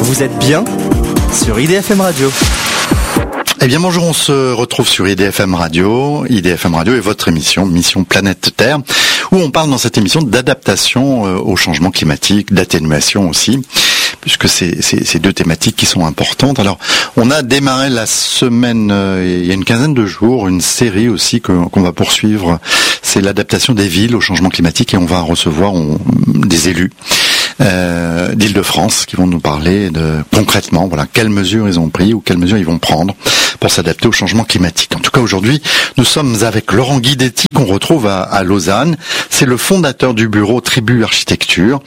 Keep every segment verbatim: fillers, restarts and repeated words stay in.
Vous êtes bien sur I D F M Radio. Eh bien bonjour, on se retrouve sur I D F M Radio. I D F M Radio est votre émission, Mission Planète Terre, où on parle dans cette émission d'adaptation au changement climatique, d'atténuation aussi, puisque c'est, c'est, c'est deux thématiques qui sont importantes. Alors, on a démarré la semaine, euh, il y a une quinzaine de jours, une série aussi que, qu'on va poursuivre. C'est l'adaptation des villes au changement climatique, et on va recevoir on, des élus euh, d'Île-de-France qui vont nous parler de concrètement, voilà, quelles mesures ils ont pris ou quelles mesures ils vont prendre pour s'adapter au changement climatique. En tout cas, aujourd'hui, nous sommes avec Laurent Guidetti, qu'on retrouve à, à Lausanne. C'est le fondateur du bureau Tribu Architecture.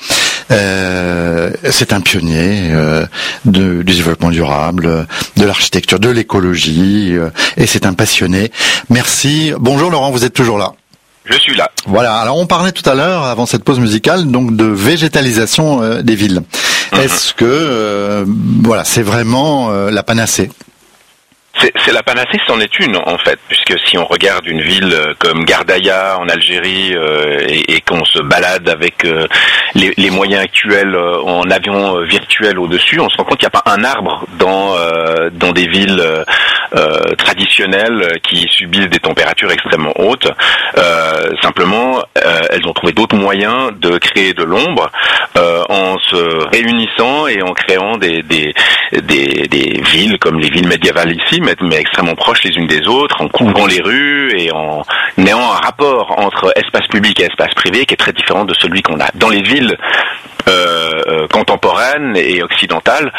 Euh, c'est un pionnier euh, de, du développement durable, de l'architecture, de l'écologie, euh, et c'est un passionné. Merci. Bonjour Laurent, vous êtes toujours là? Je suis là. Voilà. Alors on parlait tout à l'heure, avant cette pause musicale, donc de végétalisation euh, des villes. Mmh. Est-ce que euh, voilà, c'est vraiment euh, la panacée? C'est, c'est la panacée, c'en est une en fait, puisque si on regarde une ville comme Gardaïa en Algérie euh, et, et qu'on se balade avec euh, les, les moyens actuels euh, en avion euh, virtuel au-dessus, on se rend compte qu'il n'y a pas un arbre dans euh, dans des villes euh, traditionnelles qui subissent des températures extrêmement hautes. Euh, simplement, euh, elles ont trouvé d'autres moyens de créer de l'ombre euh, en se réunissant et en créant des des, des des villes comme les villes médiévales ici, mais mais extrêmement proches les unes des autres, en couvrant les rues et en ayant un rapport entre espace public et espace privé qui est très différent de celui qu'on a dans les villes euh, euh, contemporaines et occidentales.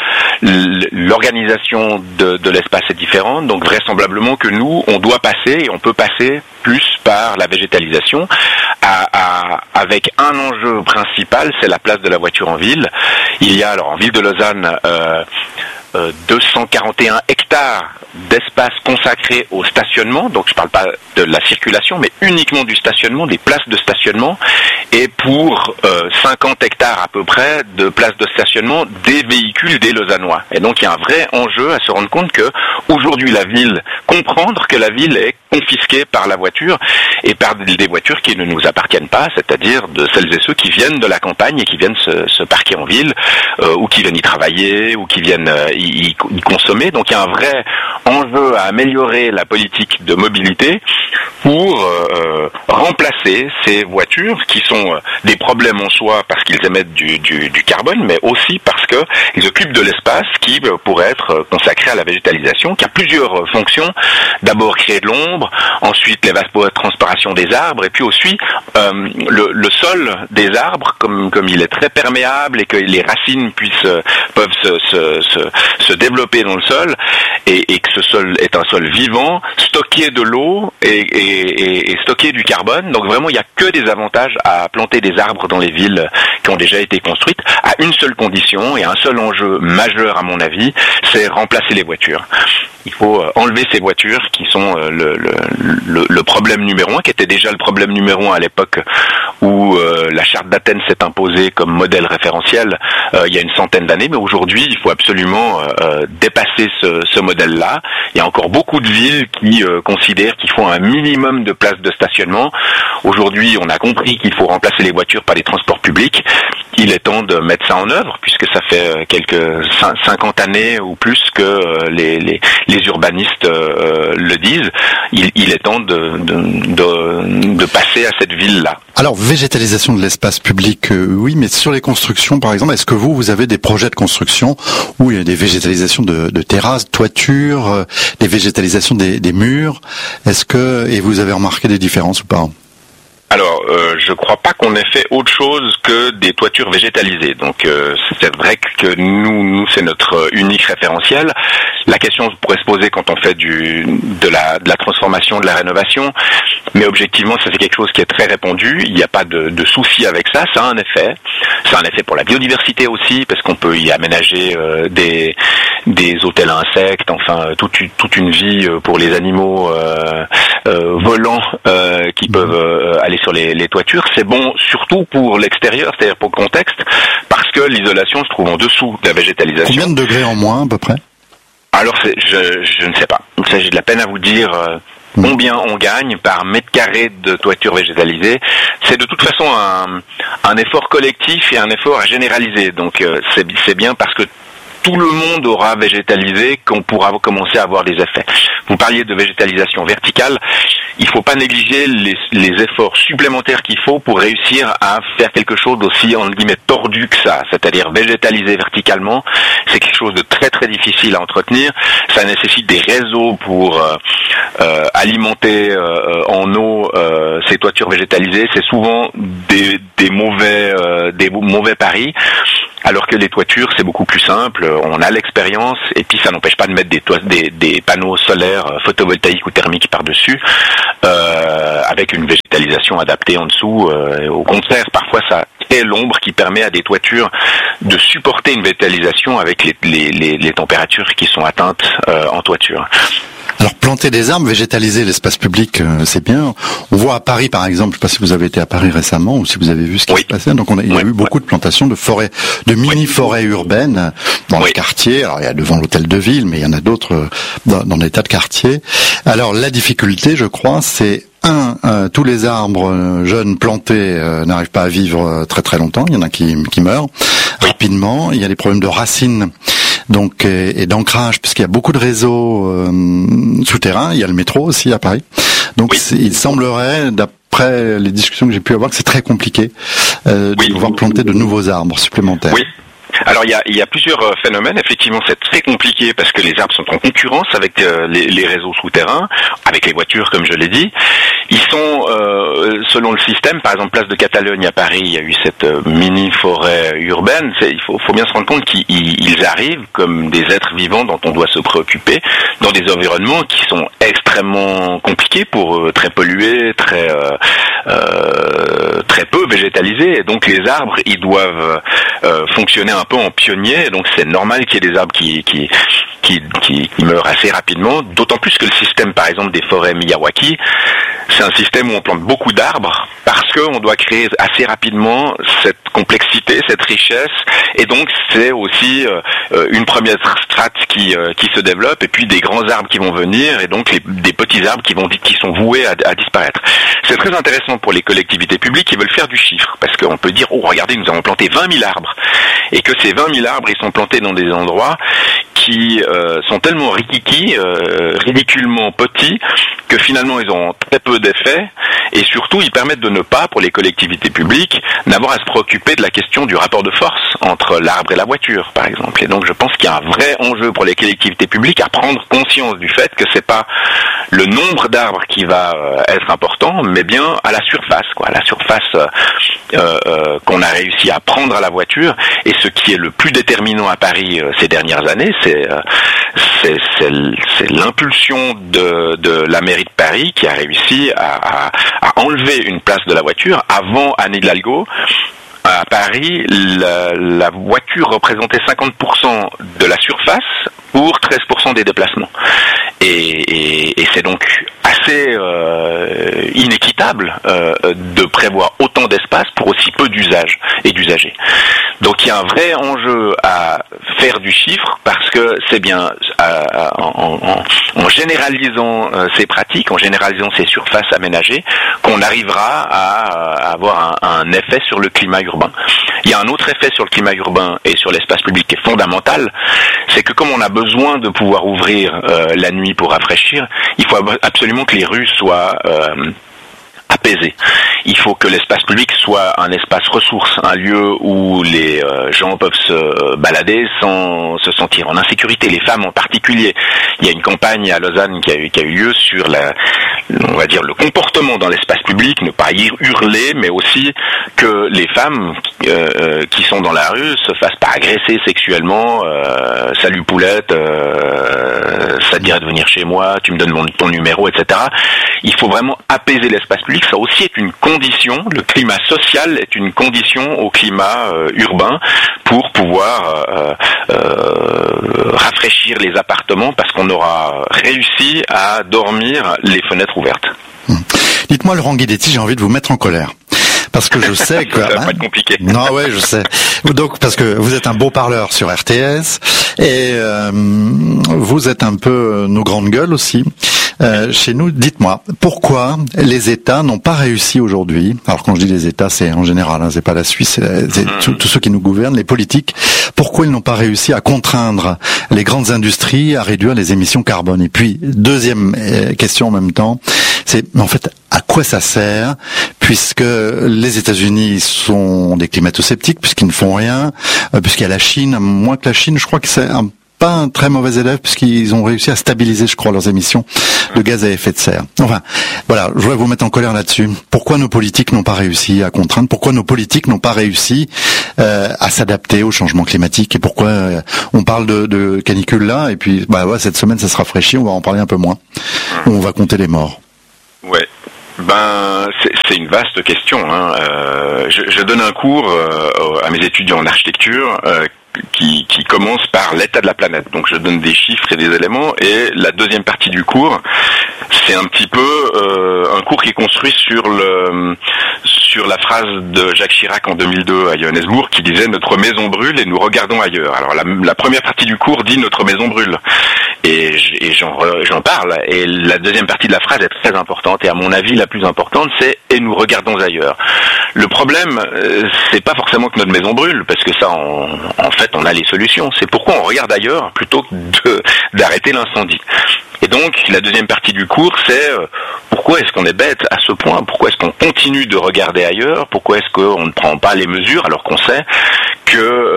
L'organisation de, de l'espace est différente, donc vraisemblablement que nous, on doit passer, et on peut passer plus par la végétalisation, à, à, avec un enjeu principal, c'est la place de la voiture en ville. Il y a, alors en ville de Lausanne, euh, Euh, deux cent quarante et un hectares d'espace consacrés au stationnement, donc je ne parle pas de la circulation, mais uniquement du stationnement, des places de stationnement, et pour euh, cinquante hectares à peu près de places de stationnement des véhicules des Lausannois. Et donc il y a un vrai enjeu à se rendre compte que aujourd'hui la ville, comprendre que la ville est confisquée par la voiture et par des voitures qui ne nous appartiennent pas, c'est-à-dire de celles et ceux qui viennent de la campagne et qui viennent se, se parquer en ville, euh, ou qui viennent y travailler, ou qui viennent euh, y, y consommer. Donc il y a un vrai enjeu à améliorer la politique de mobilité pour euh, remplacer ces voitures qui sont euh, des problèmes en soi parce qu'ils émettent du, du, du carbone, mais aussi parce qu'ils occupent de l'espace qui euh, pourrait être consacré à la végétalisation, qui a plusieurs euh, fonctions. D'abord créer de l'ombre, ensuite l'évapotranspiration des arbres, et puis aussi euh, le, le sol des arbres, comme, comme il est très perméable et que les racines puissent, euh, peuvent se, se, se, se développer dans le sol, et, et que ce sol est un sol vivant, stocker de l'eau et, et, et, et stocker du carbone. Donc vraiment, il n'y a que des avantages à planter des arbres dans les villes qui ont déjà été construites, à une seule condition et un seul enjeu majeur à mon avis, c'est remplacer les voitures. Il faut enlever ces voitures qui sont le, le, le, le problème numéro un, qui était déjà le problème numéro un à l'époque où euh, la charte d'Athènes s'est imposée comme modèle référentiel euh, il y a une centaine d'années, mais aujourd'hui il faut absolument euh, dépasser ce, ce modèle-là. Il y a encore beaucoup de villes qui euh, considèrent qu'il faut un minimum de places de stationnement. Aujourd'hui, on a compris qu'il faut remplacer les voitures par les transports publics. Il est temps de mettre ça en œuvre, puisque ça fait quelques cinquante années ou plus que les, les, les urbanistes euh, le disent. Il, il est temps de, de, de, de passer à cette ville-là. Alors, végétalisation de l'espace public, euh, oui, mais sur les constructions, par exemple, est-ce que vous, vous avez des projets de construction où il y a des végétalisations de, de terrasses, toitures, euh, des végétalisations des, des murs? Est-ce que, et vous avez remarqué des différences ou pas? Alors, euh, je crois pas qu'on ait fait autre chose que des toitures végétalisées. Donc, euh, c'est vrai que nous, nous, c'est notre unique référentiel. La question pourrait se poser quand on fait du de la de la transformation, de la rénovation, mais objectivement, ça c'est quelque chose qui est très répandu. Il n'y a pas de, de souci avec ça. Ça a un effet. Ça a un effet pour la biodiversité aussi, parce qu'on peut y aménager euh, des des hôtels à insectes, enfin toute toute une vie pour les animaux euh, euh, volants euh, qui peuvent euh, aller sur les, les toitures. C'est bon surtout pour l'extérieur, c'est-à-dire pour le contexte, parce que l'isolation se trouve en dessous de la végétalisation. Combien de degrés en moins à peu près? Alors c'est, je, je ne sais pas. Il s'agit de la peine à vous dire euh, combien on gagne par mètre carré de toiture végétalisée. C'est de toute façon un, un effort collectif et un effort à généraliser. Donc euh, c'est, c'est bien parce que tout le monde aura végétalisé qu'on pourra commencer à avoir des effets. Vous parliez de végétalisation verticale, il ne faut pas négliger les, les efforts supplémentaires qu'il faut pour réussir à faire quelque chose d'aussi, entre guillemets, tordu que ça, c'est-à-dire végétaliser verticalement, c'est quelque chose de très très difficile à entretenir, ça nécessite des réseaux pour euh, euh, alimenter euh, en eau euh, ces toitures végétalisées, c'est souvent des, des mauvais euh, des mauvais paris. Alors que les toitures, c'est beaucoup plus simple, on a l'expérience, et puis ça n'empêche pas de mettre des, toits, des, des panneaux solaires photovoltaïques ou thermiques par-dessus, euh, avec une végétalisation adaptée en dessous. Euh, au contraire, parfois ça est l'ombre qui permet à des toitures de supporter une végétalisation avec les, les, les, les températures qui sont atteintes euh, en toiture. Alors planter des arbres, végétaliser l'espace public, euh, c'est bien. On voit à Paris par exemple, je ne sais pas si vous avez été à Paris récemment ou si vous avez vu ce qui oui. se passait. Donc on a, il y a oui, eu beaucoup oui. de plantations de forêts, de mini-forêts urbaines dans oui. les quartiers. Alors il y a devant l'hôtel de ville, mais il y en a d'autres euh, dans, dans des tas de quartiers. Alors la difficulté, je crois, c'est Un, euh, tous les arbres euh, jeunes plantés euh, n'arrivent pas à vivre euh, très très longtemps. Il y en a qui, qui meurent rapidement. Il y a des problèmes de racines, donc et, et d'ancrage, puisqu'il y a beaucoup de réseaux euh, souterrains. Il y a le métro aussi à Paris. Donc oui. il semblerait, d'après les discussions que j'ai pu avoir, que c'est très compliqué euh, de oui. pouvoir planter de nouveaux arbres supplémentaires. Oui. Alors il y a, il y a plusieurs phénomènes. Effectivement, c'est très compliqué parce que les arbres sont en concurrence avec euh, les, les réseaux souterrains, avec les voitures, comme je l'ai dit. Ils sont, euh, selon le système, par exemple, Place de Catalogne à Paris, il y a eu cette euh, mini-forêt urbaine. C'est, il faut, faut bien se rendre compte qu'ils ils arrivent comme des êtres vivants dont on doit se préoccuper, dans des environnements qui sont extrêmement compliqués pour eux, très pollués, très euh, euh, très peu végétalisés. Et donc les arbres, ils doivent euh, fonctionner un peu en pionnier. Donc c'est normal qu'il y ait des arbres qui qui qui, qui, qui meurent assez rapidement. D'autant plus que le système, par exemple, des forêts Miyawaki, c'est un système où on plante beaucoup d'arbres parce qu'on doit créer assez rapidement cette complexité, cette richesse, et donc c'est aussi euh, une première strate qui euh, qui se développe, et puis des grands arbres qui vont venir, et donc les, des petits arbres qui vont qui sont voués à, à disparaître. C'est très intéressant pour les collectivités publiques qui veulent faire du chiffre, parce qu'on peut dire, oh regardez, nous avons planté vingt mille arbres, et que ces vingt mille arbres, ils sont plantés dans des endroits qui euh, sont tellement rikiki, euh, ridiculement petits, que finalement ils ont très peu d'effet, et surtout ils permettent de ne pas, pour les collectivités publiques, n'avoir à se préoccuper de la question du rapport de force entre l'arbre et la voiture, par exemple. Et donc je pense qu'il y a un vrai enjeu pour les collectivités publiques à prendre conscience du fait que c'est pas le nombre d'arbres qui va euh, être important, mais bien à la surface, quoi, à la surface euh, euh, qu'on a réussi à prendre à la voiture. Et ce qui est le plus déterminant à Paris euh, ces dernières années, c'est euh, c'est, c'est, c'est l'impulsion de, de la mairie de Paris qui a réussi à, à, à enlever une place de la voiture. Avant Anne Hidalgo, à Paris, la, la voiture représentait cinquante pour cent de la surface pour treize pour cent des déplacements. Et, et, et c'est donc assez euh, inéquitable euh, de prévoir autant d'espace pour aussi peu d'usage et d'usagers. Donc il y a un vrai enjeu à faire du chiffre, parce que c'est bien euh, en, en, en généralisant euh, ces pratiques, en généralisant ces surfaces aménagées, qu'on arrivera à, à avoir un, un effet sur le climat urbain. Il y a un autre effet sur le climat urbain et sur l'espace public qui est fondamental, c'est que comme on a besoin de pouvoir ouvrir euh, la nuit pour rafraîchir, il faut absolument que les rues soient euh, apaisées. Il faut que l'espace public soit un espace ressource, un lieu où les euh, gens peuvent se balader sans se sentir en insécurité, les femmes en particulier. Il y a une campagne à Lausanne qui a eu, qui a eu lieu sur la, on va dire, le comportement dans l'espace public, ne pas y hurler, mais aussi que les femmes euh, qui sont dans la rue se fassent pas agresser sexuellement. Euh, salut poulette, euh, ça te dirait de venir chez moi, tu me donnes mon, ton numéro, et cetera. Il faut vraiment apaiser l'espace public. Ça aussi est une condition, le climat social est une condition au climat euh, urbain pour pouvoir euh, euh, rafraîchir les appartements, parce qu'on aura réussi à dormir les fenêtres ouvertes. Hum. Dites-moi, Laurent Guidetti, j'ai envie de vous mettre en colère. Parce que je sais que... ça va hein, pas être compliqué. Non, ouais, je sais. Donc, parce que vous êtes un beau parleur sur R T S, et euh, vous êtes un peu nos grandes gueules aussi. Euh, chez nous, dites-moi, pourquoi les États n'ont pas réussi aujourd'hui, alors quand je dis les États, c'est en général, hein, c'est pas la Suisse, c'est, c'est tous ceux qui nous gouvernent, les politiques, Pourquoi ils n'ont pas réussi à contraindre les grandes industries à réduire les émissions carbone? Et puis, deuxième question en même temps, c'est en fait à quoi ça sert, puisque les États-Unis sont des climato-sceptiques, puisqu'ils ne font rien, puisqu'il y a la Chine, moins que la Chine, je crois que c'est un pas un très mauvais élève, puisqu'ils ont réussi à stabiliser, je crois, leurs émissions de gaz à effet de serre. Enfin, voilà, je voudrais vous mettre en colère là-dessus. Pourquoi nos politiques n'ont pas réussi à contraindre? Pourquoi nos politiques n'ont pas réussi euh, à s'adapter au changement climatique? Et pourquoi euh, on parle de, de canicule là, et puis bah ouais, cette semaine ça se rafraîchit, on va en parler un peu moins. On va compter les morts. Ouais. Ben, c'est, c'est une vaste question. Hein. Euh, je, je donne un cours euh, à mes étudiants en architecture euh, qui, qui commence par l'état de la planète. Donc je donne des chiffres et des éléments, et la deuxième partie du cours, c'est un petit peu euh, un cours qui est construit sur le sur la phrase de Jacques Chirac en deux mille deux à Johannesburg qui disait « Notre maison brûle et nous regardons ailleurs ». Alors la, la première partie du cours dit « Notre maison brûle ». Et, et j'en, j'en parle. Et la deuxième partie de la phrase est très importante, et à mon avis la plus importante, c'est « et nous regardons ailleurs ». Le problème, c'est pas forcément que notre maison brûle, parce que ça, on, en fait, on a les solutions. C'est pourquoi on regarde ailleurs plutôt que de, d'arrêter l'incendie. Et donc, la deuxième partie du cours, c'est euh, pourquoi est-ce qu'on est bête à ce point? Pourquoi est-ce qu'on continue de regarder ailleurs? Pourquoi est-ce qu'on ne prend pas les mesures alors qu'on sait que,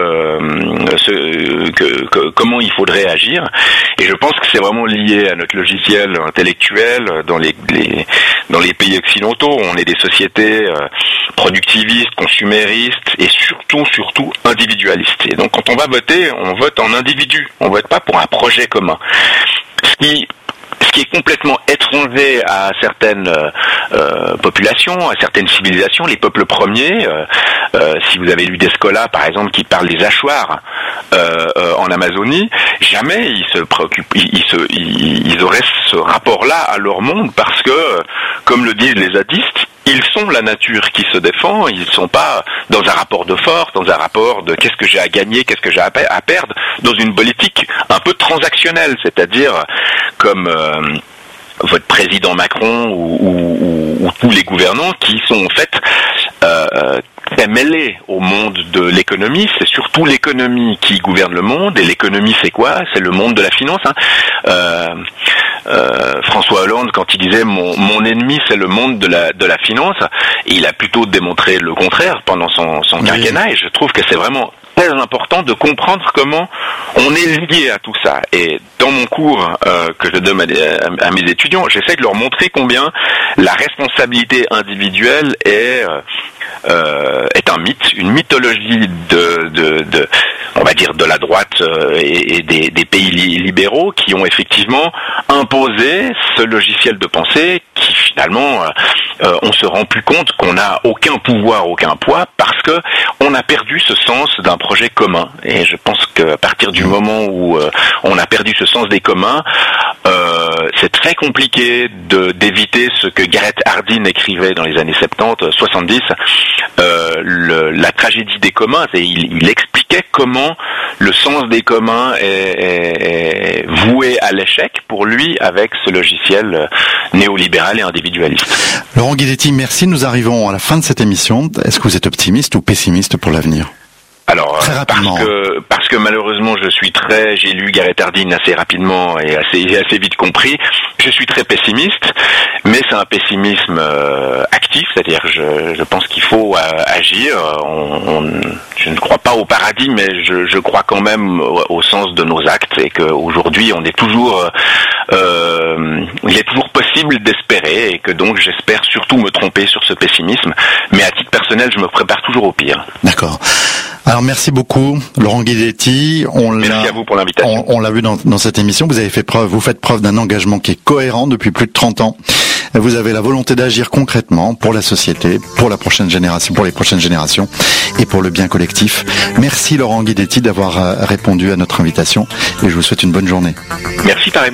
euh, ce, que, que comment il faudrait agir? Et je pense que c'est vraiment lié à notre logiciel intellectuel dans les, les dans les pays occidentaux. On est des sociétés euh, productivistes, consuméristes et surtout, surtout individualistes. Et donc, quand on va voter, on vote en individu. On vote pas pour un projet commun. Ce qui, ce qui est complètement étranger à certaines euh, populations, à certaines civilisations, les peuples premiers. Euh, euh, si vous avez lu Descola, par exemple, qui parle des hachoirs euh, euh, en Amazonie, jamais ils se préoccupent, ils, ils, se, ils, ils auraient ce rapport-là à leur monde, parce que, comme le disent les zadistes, ils sont la nature qui se défend, ils ne sont pas dans un rapport de force, dans un rapport de qu'est-ce que j'ai à gagner, qu'est-ce que j'ai à perdre, dans une politique un peu transactionnelle, c'est-à-dire comme euh, votre président Macron ou, ou, ou, ou tous les gouvernants qui sont en fait euh, très mêlés au monde de l'économie. C'est surtout l'économie qui gouverne le monde, et l'économie c'est quoi? C'est le monde de la finance. Hein. Euh, Euh, François Hollande, quand il disait mon, mon ennemi c'est le monde de la de la finance, il a plutôt démontré le contraire pendant son, son oui. quinquennat, et je trouve que c'est vraiment très important de comprendre comment on est lié à tout ça. Et dans mon cours euh, que je donne à, à, à mes étudiants, j'essaie de leur montrer combien la responsabilité individuelle est euh, euh, est un mythe, une mythologie de, de, de on va dire de la droite euh, et, et des, des pays li- libéraux qui ont effectivement imposé ce logiciel de pensée qui finalement euh, euh, on se rend plus compte qu'on n'a aucun pouvoir, aucun poids, parce que on a perdu ce sens d'un projet commun. Et je pense qu'à partir du moment où euh, on a perdu ce sens des communs, euh, c'est très compliqué de, d'éviter ce que Gareth Hardin écrivait dans les années soixante-dix, soixante-dix, euh, le, la tragédie des communs. Et il, il expliquait comment le sens des communs est, est, est voué à l'échec pour lui avec ce logiciel néolibéral et individualiste. Laurent Guidetti, merci. Nous arrivons à la fin de cette émission. Est-ce que vous êtes optimiste ou pessimiste pour l'avenir? Alors, parce que, parce que malheureusement, je suis très, j'ai lu Gareth Hardin assez rapidement et assez, assez vite compris. Je suis très pessimiste, mais c'est un pessimisme euh, actif, c'est-à-dire je, je pense qu'il faut euh, agir. On, on, je ne crois pas au paradis, mais je, je crois quand même au, au sens de nos actes, et qu'aujourd'hui, on est toujours, euh, il est toujours possible d'espérer, et que donc j'espère surtout me tromper sur ce pessimisme. Mais à titre personnel, je me prépare toujours au pire. D'accord. Alors merci beaucoup, Laurent Guidetti. On Merci l'a, à vous pour l'invitation. On, on l'a vu dans, dans cette émission. Vous avez fait preuve, vous faites preuve d'un engagement qui est cohérent depuis plus de trente ans. Vous avez la volonté d'agir concrètement pour la société, pour la prochaine génération, pour les prochaines générations et pour le bien collectif. Merci Laurent Guidetti d'avoir répondu à notre invitation, et je vous souhaite une bonne journée. Merci pareillement.